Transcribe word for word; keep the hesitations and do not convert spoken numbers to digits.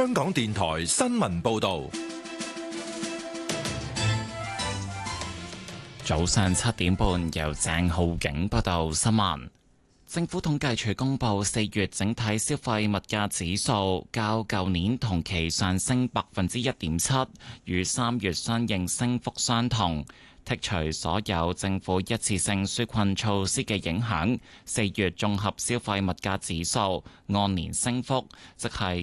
香港電台新聞報道。 早上七點半，由鄭浩景報道新聞。政府統計處公布四月整體消費物價指數，較舊年同期上升百分之一點七，與三月相應升幅相同。剔除所有政府一次性紓困措施嘅影響，四月綜合消費物價指數按年升幅，即係